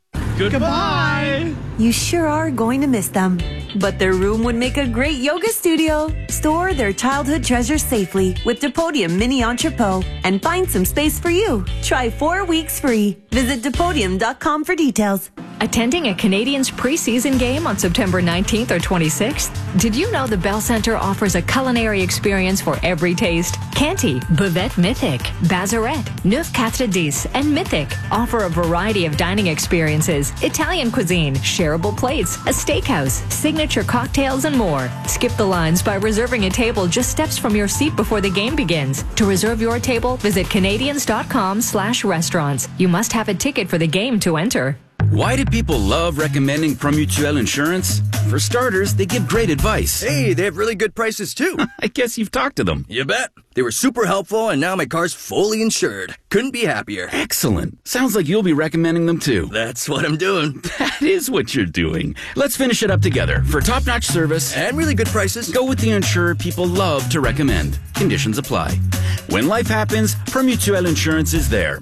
Goodbye. You sure are going to miss them. But their room would make a great yoga studio. Store their childhood treasures safely with Depodium Mini Entrepot and find some space for you. Try four weeks free. Visit Depodium dot com for details. Attending a Canadians preseason game on September nineteenth or twenty-sixth? Did you know the Bell Centre offers a culinary experience for every taste? Canty, Buvette Mythic, Bazarette, Neuf Quatre Dix, and Mythic offer a variety of dining experiences, Italian cuisine, shareable plates, a steakhouse, signature cocktails, and more. Skip the lines by reserving a table just steps from your seat before the game begins. To reserve your table, visit Canadians dot com slash restaurants. You must have a ticket for the game to enter. Why do people love recommending Promutuel Insurance? For starters, they give great advice. Hey, they have really good prices too. I guess you've talked to them. You bet. They were super helpful, and now my car's fully insured. Couldn't be happier. Excellent. Sounds like you'll be recommending them too. That's what I'm doing. That is what you're doing. Let's finish it up together. For top-notch service and really good prices, go with the insurer people love to recommend. Conditions apply. When life happens, Promutuel Insurance is there.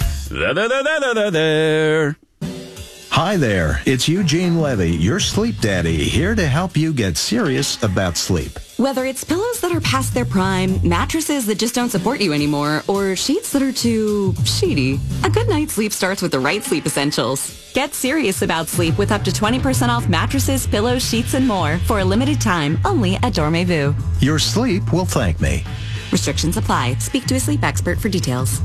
There. Hi there, it's Eugene Levy, your sleep daddy, here to help you get serious about sleep. Whether it's pillows that are past their prime, mattresses that just don't support you anymore, or sheets that are too sheety, a good night's sleep starts with the right sleep essentials. Get serious about sleep with up to twenty percent off mattresses, pillows, sheets, and more for a limited time only at Dormez-vous. Your sleep will thank me. Restrictions apply. Speak to a sleep expert for details.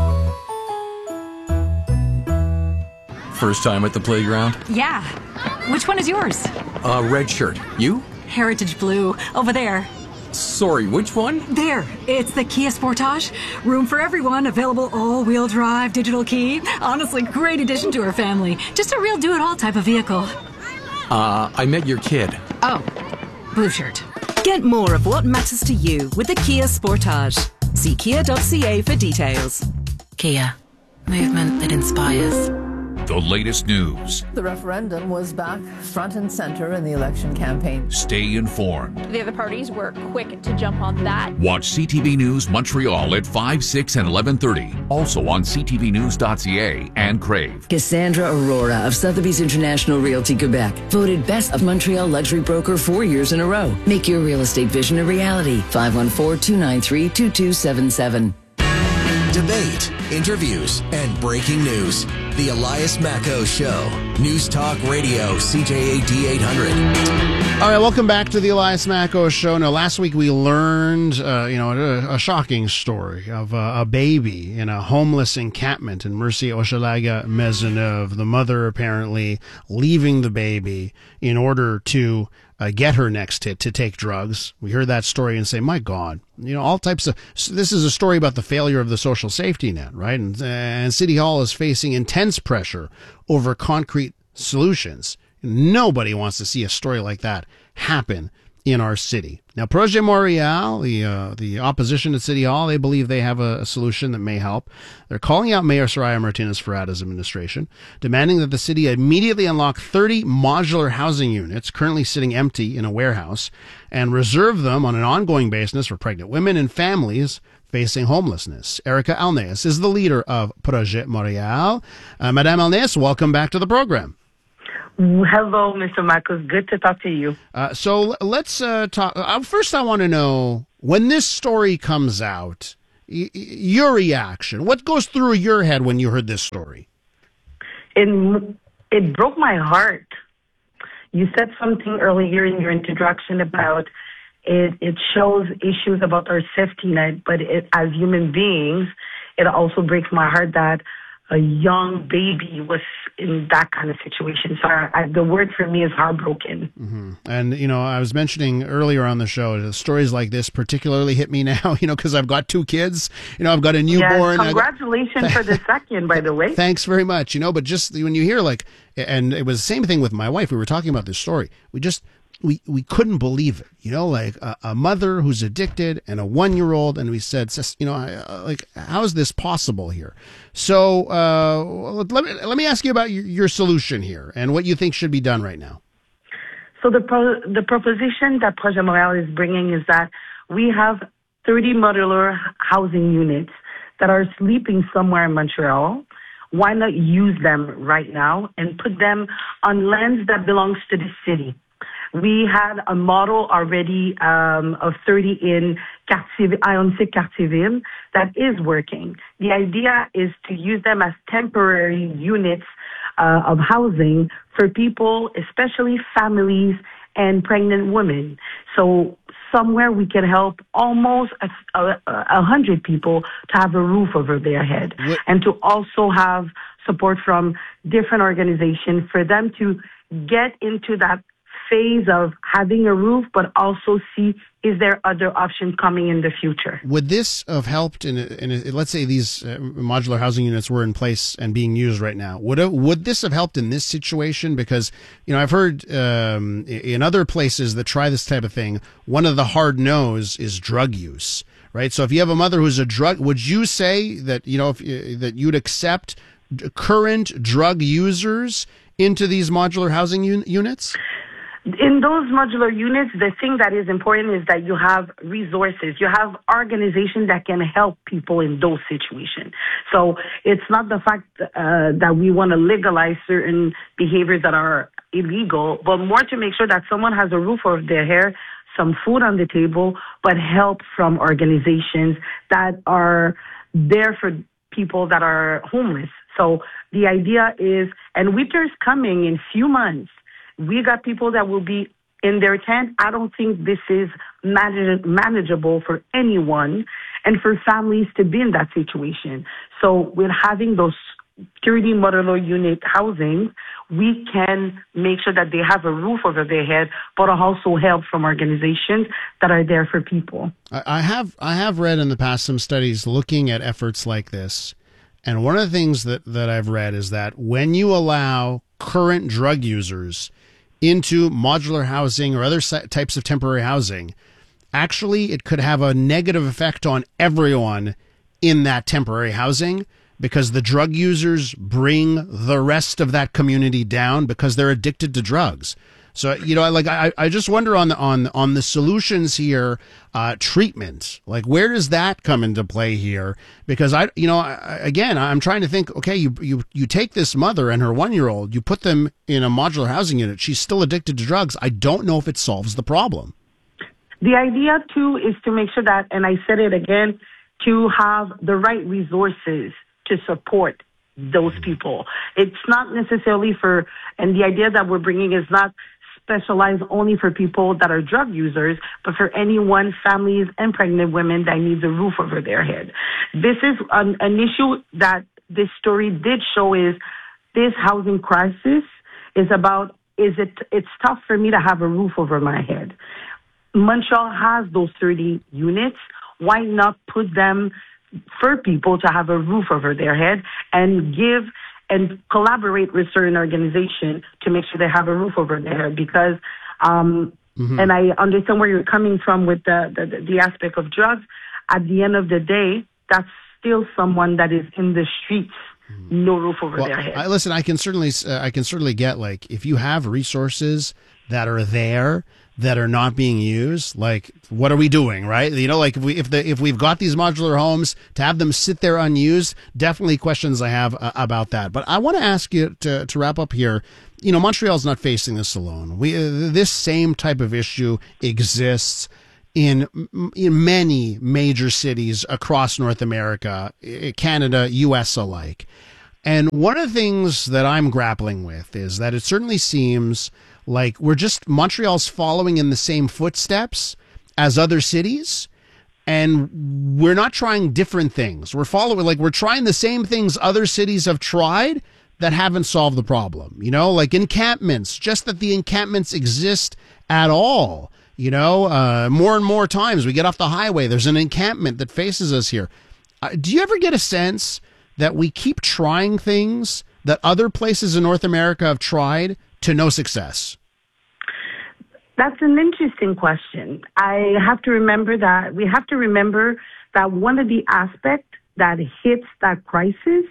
First time at the playground? Yeah. Which one is yours? Uh, red shirt. You? Heritage Blue. Over there. Sorry, which one? There. It's the Kia Sportage. Room for everyone. Available all-wheel drive, digital key. Honestly, great addition to our family. Just a real do-it-all type of vehicle. Uh, I met your kid. Oh. Blue shirt. Get more of what matters to you with the Kia Sportage. See kia dot c a for details. Kia. Movement that inspires. The latest news. The referendum was back front and center in the election campaign. Stay informed. The other parties were quick to jump on that. Watch C T V News Montreal at five, six, and eleven thirty. Also on c t v news dot c a and Crave. Cassandra Aurora of Sotheby's International Realty Quebec. Voted Best of Montreal Luxury Broker four years in a row. Make your real estate vision a reality. five one four, two nine three, two two seven seven. Debate, interviews, and breaking news. The Elias Macco Show. News Talk Radio, C J A D eight hundred. All right, welcome back to the Elias Macco Show. Now, last week we learned, uh, you know, a, a shocking story of uh, a baby in a homeless encampment in Mercier-Hochelaga, Maisonneuve. The mother apparently leaving the baby in order to Uh, get her next hit to take drugs. We heard that story and say, my God, you know, all types of, this is a story about the failure of the social safety net, right? And, and City Hall is facing intense pressure over concrete solutions. Nobody wants to see a story like that happen in our city. Now, Projet Montréal, the uh, the opposition at City Hall, they believe they have a, a solution that may help. They're calling out Mayor Soraya Martinez-Ferrada's administration, demanding that the city immediately unlock thirty modular housing units currently sitting empty in a warehouse and reserve them on an ongoing basis for pregnant women and families facing homelessness. Erica Alneas is the leader of Projet Montréal. Uh, Madame Alneas, welcome back to the program. Hello, Mister Marcos. Good to talk to you. Uh, so let's uh, talk. Uh, first, I want to know, when this story comes out, y- your reaction. What goes through your head when you heard this story? It, it broke my heart. You said something earlier in your introduction about it, it shows issues about our safety net, but it, as human beings, it also breaks my heart that a young baby was in that kind of situation. So I, I, the word for me is heartbroken. Mm-hmm. And, you know, I was mentioning earlier on the show, the stories like this particularly hit me now, you know, because I've got two kids. You know, I've got a newborn. Yes, congratulations got... for the second, by the way. Thanks very much. You know, but just when you hear like, and it was the same thing with my wife. We were talking about this story. We just, we, we couldn't believe it, you know, like a, a mother who's addicted and a one-year-old. And we said, you know, I, like, how is this possible here? So uh, let me let me ask you about your, your solution here and what you think should be done right now. So the pro, the proposition that Projet Montréal is bringing is that we have thirty modular housing units that are sleeping somewhere in Montreal. Why not use them right now and put them on lands that belongs to the city? We had a model already um, of thirty in Quartier, Ionic Quartierville that is working. The idea is to use them as temporary units uh, of housing for people, especially families and pregnant women. So somewhere we can help almost a, a, a hundred people to have a roof over their head, what? And to also have support from different organizations for them to get into that phase of having a roof, but also see, is there other options coming in the future? Would this have helped in, a, in a, let's say these uh, modular housing units were in place and being used right now? Would it, would this have helped in this situation? Because, you know, I've heard um, in other places that try this type of thing, one of the hard no's is drug use, right? So if you have a mother who's a drug, would you say that, you know, if, uh, that you'd accept current drug users into these modular housing un- units? In those modular units, the thing that is important is that you have resources. You have organizations that can help people in those situations. So it's not the fact uh, that we want to legalize certain behaviors that are illegal, but more to make sure that someone has a roof over their head, some food on the table, but help from organizations that are there for people that are homeless. So the idea is, and winter's coming in few months. We got people that will be in their tent. I don't think this is manage- manageable for anyone and for families to be in that situation. So with having those thirty modular unit housing, we can make sure that they have a roof over their head, but also help from organizations that are there for people. I have I have read in the past some studies looking at efforts like this. And one of the things that, that I've read is that when you allow current drug users into modular housing or other types of temporary housing, actually it could have a negative effect on everyone in that temporary housing because the drug users bring the rest of that community down because they're addicted to drugs. So, you know, like I, I just wonder on the, on, on the solutions here, uh, treatment, like where does that come into play here? Because I, you know, I, again, I'm trying to think, okay, you, you, you take this mother and her one-year-old, you put them in a modular housing unit. She's still addicted to drugs. I don't know if it solves the problem. The idea too is to make sure that, and I said it again, to have the right resources to support those people. It's not necessarily for, and the idea that we're bringing is not specialized only for people that are drug users, but for anyone, families and pregnant women that needs a roof over their head. This is an, an issue that this story did show is this housing crisis is about, is it, it's tough for me to have a roof over my head. Montreal has those thirty units. Why not put them for people to have a roof over their head and give and collaborate with certain organizations to make sure they have a roof over their head? Because um, Mm-hmm. And I understand where you're coming from with the, the, the aspect of drugs. At the end of the day, that's still someone that is in the streets, no roof over well, their head. I, listen, I can certainly, uh, I can certainly get, like, if you have resources that are there that are not being used, like, what are we doing, right? You know, like if we, if the, if we've got these modular homes, to have them sit there unused, definitely questions I have uh, about that. But I want to ask you to, to wrap up here. You know, Montreal's not facing this alone. We, uh, this same type of issue exists in, in many major cities across North America, Canada, U S alike. And one of the things that I'm grappling with is that it certainly seems like we're just, Montreal's following in the same footsteps as other cities, and we're not trying different things. We're following, like, we're trying the same things other cities have tried that haven't solved the problem. You know, like encampments, just that the encampments exist at all. You know, uh, more and more times we get off the highway, there's an encampment that faces us here. Uh, do you ever get a sense that we keep trying things that other places in North America have tried to no success? That's an interesting question. I have to remember that we have to remember that one of the aspects that hits that crisis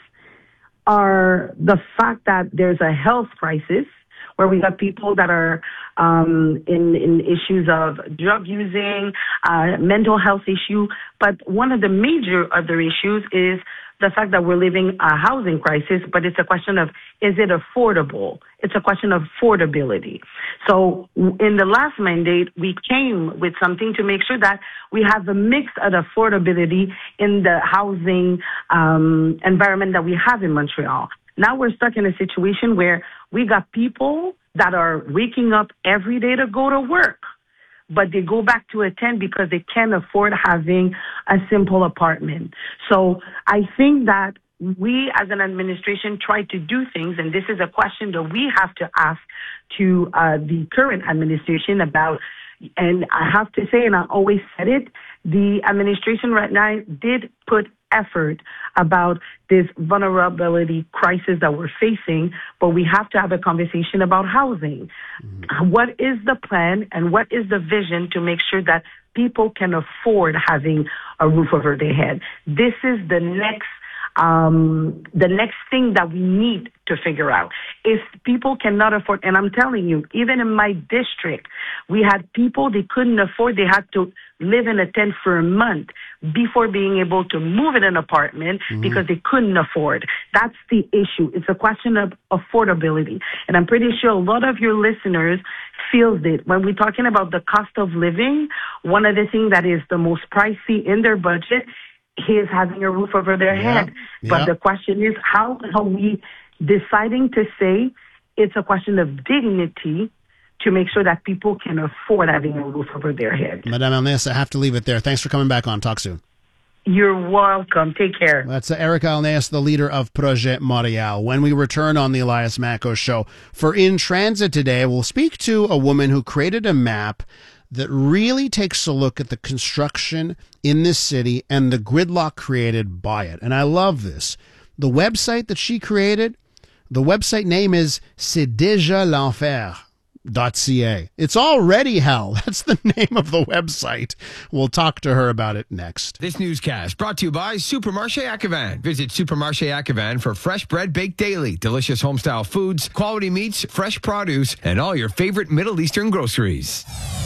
are the fact that there's a health crisis where we got people that are um, in, in issues of drug using, uh, mental health issue. But one of the major other issues is the fact that we're living a housing crisis, but it's a question of, is it affordable? It's a question of affordability. So in the last mandate, we came with something to make sure that we have a mix of affordability in the housing um, environment that we have in Montreal. Now we're stuck in a situation where we got people that are waking up every day to go to work, but they go back to a tent because they can't afford having a simple apartment. So I think that we as an administration try to do things, and this is a question that we have to ask to uh, the current administration about. And I have to say, and I always said it, the administration right now did put effort about this vulnerability crisis that we're facing, but we have to have a conversation about housing. Mm-hmm. What is the plan and what is the vision to make sure that people can afford having a roof over their head? This is the next Um, the next thing that we need to figure out. If people cannot afford, and I'm telling you, even in my district, we had people they couldn't afford, they had to live in a tent for a month before being able to move in an apartment mm-hmm. because they couldn't afford. That's the issue. It's a question of affordability. And I'm pretty sure a lot of your listeners feels it. When we're talking about the cost of living, one of the things that is the most pricey in their budget is having a roof over their yeah, head. But yeah. the question is, how are we deciding to say it's a question of dignity to make sure that people can afford having a roof over their head? Madame Alness, I have to leave it there. Thanks for coming back on. Talk soon. You're welcome. Take care. That's Erica Alness, the leader of Projet Montréal. When we return on the Elias Macko Show, for In Transit today, we'll speak to a woman who created a map that really takes a look at the construction in this city and the gridlock created by it. And I love this. The website that she created, the website name is C'est déjà l'enfer dot c a. It's already hell. That's the name of the website. We'll talk to her about it next. This newscast brought to you by Supermarché Acquevin. Visit Supermarché Acquevin for fresh bread baked daily, delicious homestyle foods, quality meats, fresh produce, and all your favorite Middle Eastern groceries.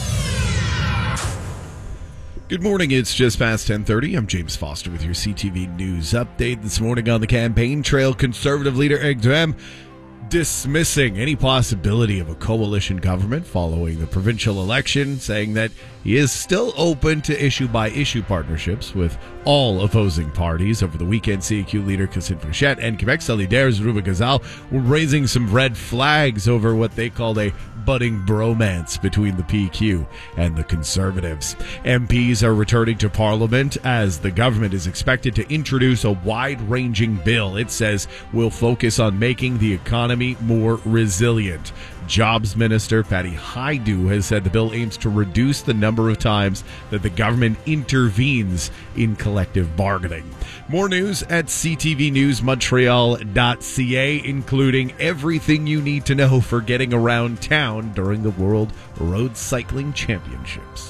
Good morning. It's just past ten thirty. I'm James Foster with your C T V News update. This morning on the campaign trail, Conservative leader Éric Duhem dismissing any possibility of a coalition government following the provincial election, saying that he is still open to issue-by-issue partnerships with all opposing parties. Over the weekend, C A Q leader Christine Fréchette and Quebec Solidaires Ruben Gazal were raising some red flags over what they called a budding bromance between the P Q and the Conservatives. M Ps are returning to Parliament as the government is expected to introduce a wide-ranging bill. It says will focus on making the economy more resilient. Jobs Minister Patty Hajdu has said the bill aims to reduce the number of times that the government intervenes in collective bargaining. More news at c t v news montreal dot c a, including everything you need to know for getting around town during the World Road Cycling Championships.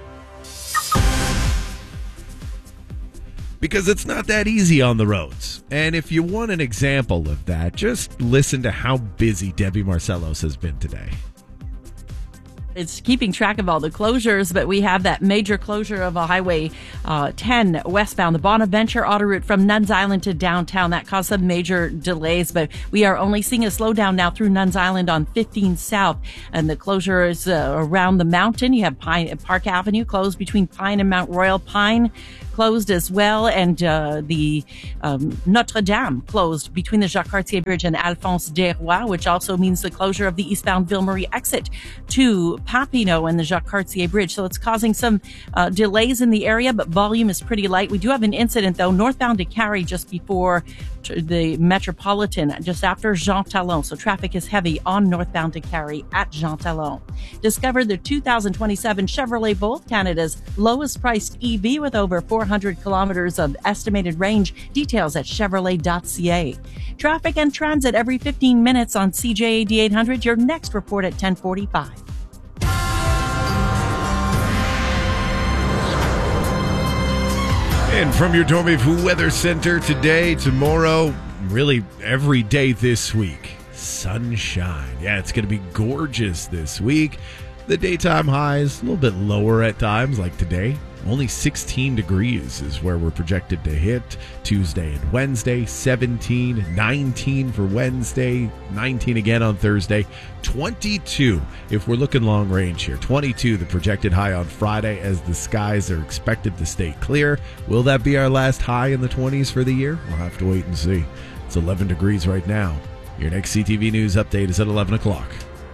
Because it's not that easy on the roads. And if you want an example of that, just listen to how busy Debbie Marcellos has been today. It's keeping track of all the closures, but we have that major closure of a Highway uh, ten westbound, the Bonaventure auto route from Nuns Island to downtown. That caused some major delays, but we are only seeing a slowdown now through Nuns Island on fifteen South, and the closure is uh, around the mountain. You have Pine Park Avenue closed between Pine and Mount Royal. Pine closed as well, and uh, the um, Notre Dame closed between the Jacques Cartier Bridge and Alphonse Desrois, which also means the closure of the eastbound Ville Marie exit to Papineau and the Jacques Cartier Bridge. So it's causing some uh, delays in the area, but volume is pretty light. We do have an incident, though, northbound to Carrie just before the Metropolitan, just after Jean Talon. So traffic is heavy on northbound to Carrie at Jean Talon. Discover the two thousand twenty-seven Chevrolet Bolt, Canada's lowest priced E V with over four hundred kilometers of estimated range. Details at chevrolet dot c a. Traffic and transit every fifteen minutes on C J A D eight hundred. Your next report at ten forty-five. And from your Dormez-vous Weather Center today, tomorrow, really every day this week, sunshine. Yeah, it's going to be gorgeous this week. The daytime highs a little bit lower at times, like today. Only sixteen degrees is where we're projected to hit Tuesday and Wednesday. seventeen, nineteen for Wednesday, nineteen again on Thursday. twenty-two if we're looking long range here. twenty-two the projected high on Friday as the skies are expected to stay clear. Will that be our last high in the twenties for the year? We'll have to wait and see. It's eleven degrees right now. Your next C T V News update is at eleven o'clock.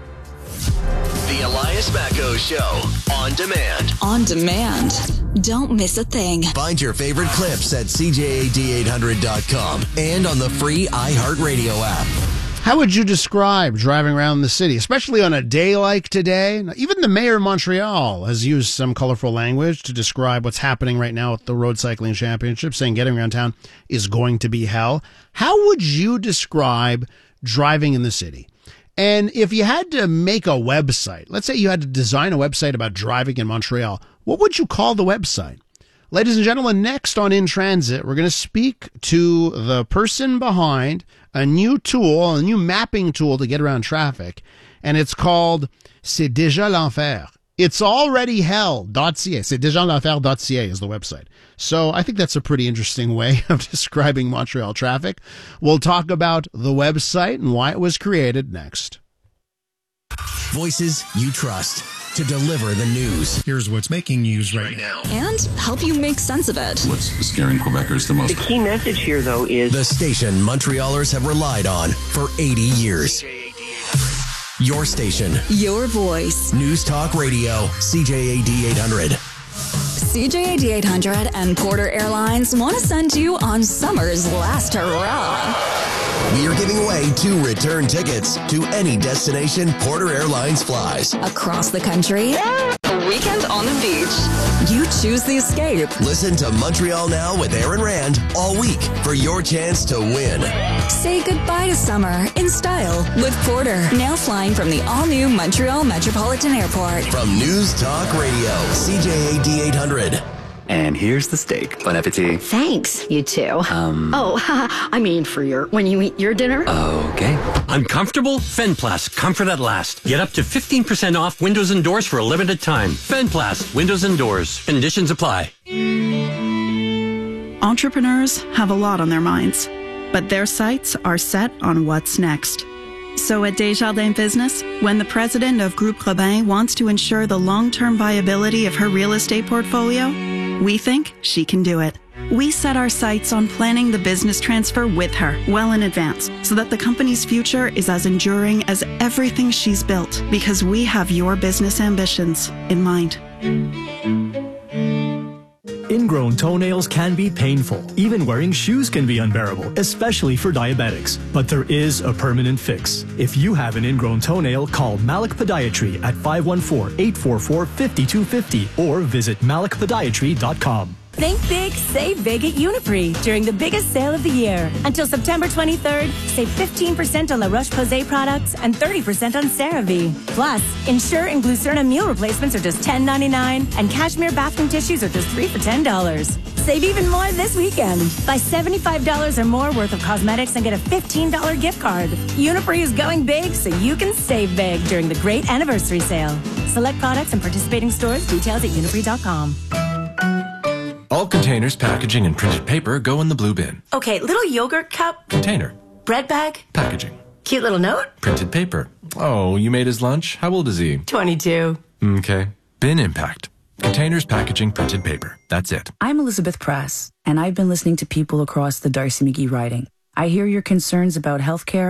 The Elias Macco Show, on demand. On demand. Don't miss a thing. Find your favorite clips at c j a d eight hundred dot com and on the free iHeartRadio app. How would you describe driving around the city, especially on a day like today? Even the mayor of Montreal has used some colorful language to describe what's happening right now at the Road Cycling Championship, saying getting around town is going to be hell. How would you describe driving in the city? And if you had to make a website, let's say you had to design a website about driving in Montreal, what would you call the website? Ladies and gentlemen, next on In Transit, we're going to speak to the person behind a new tool, a new mapping tool to get around traffic, and it's called C'est déjà l'enfer. It's already hell.ca. C'est déjà l'enfer.ca is the website. So I think that's a pretty interesting way of describing Montreal traffic. We'll talk about the website and why it was created next. Voices you trust to deliver the news. Here's what's making news right now. And help you make sense of it. What's scaring Quebecers the most? The key message here, though, is the station Montrealers have relied on for eighty years. Your station. Your voice. News Talk Radio, C J A D eight hundred. C J A D eight hundred and Porter Airlines want to send you on summer's last hurrah. We are giving away two return tickets to any destination Porter Airlines flies. Across the country, a weekend on the beach. You choose the escape. Listen to Montreal Now with Aaron Rand all week for your chance to win. Say goodbye to summer in style with Porter. Now flying from the all-new Montreal Metropolitan Airport. From News Talk Radio, C J A D eight hundred. And here's the steak. Bon appetit. Thanks, you two. Um. Oh, I mean for your, when you eat your dinner. Okay. Uncomfortable? Fenplast. Comfort at last. Get up to fifteen percent off windows and doors for a limited time. Fenplast. Windows and doors. Conditions apply. Entrepreneurs have a lot on their minds, but their sights are set on what's next. So at Desjardins Business, when the president of Groupe Robin wants to ensure the long-term viability of her real estate portfolio, we think she can do it. We set our sights on planning the business transfer with her well in advance so that the company's future is as enduring as everything she's built, because we have your business ambitions in mind. In Ingrown toenails can be painful. Even wearing shoes can be unbearable, especially for diabetics. But there is a permanent fix. If you have an ingrown toenail, call Malik Podiatry at five one four, eight four four, five two five zero or visit malik podiatry dot com. Think big, save big at Uniprix during the biggest sale of the year. Until September twenty-third, save fifteen percent on La Roche-Posay products and thirty percent on CeraVe. Plus, Ensure and Glucerna meal replacements are just ten ninety-nine and Cashmere bathroom tissues are just three for ten dollars. Save even more this weekend. Buy seventy-five dollars or more worth of cosmetics and get a fifteen dollars gift card. Uniprix is going big so you can save big during the great anniversary sale. Select products and participating stores. Details at uniprix dot com. All containers, packaging, and printed paper go in the blue bin. Okay, little yogurt cup. Container. Bread bag. Packaging. Cute little note. Printed paper. Oh, you made his lunch? How old is he? twenty-two. Okay. Bin impact. Containers, packaging, printed paper. That's it. I'm Elizabeth Press, and I've been listening to people across the Darcy McGee riding. I hear your concerns about healthcare